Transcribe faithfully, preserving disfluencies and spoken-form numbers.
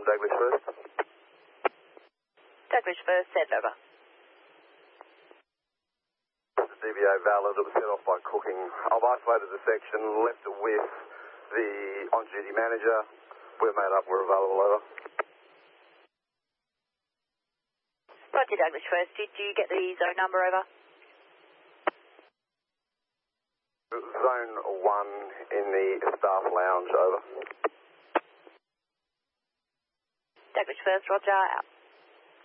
Douglas First. Douglas First, send over. D V A valid, it was set off by cooking. I've isolated the section, left it with the on-duty manager. We're made up, we're available, over. Roger, Douglas First. Did you get the zone number, over? Zone one in the staff lounge, over. Douglas First, Roger, out.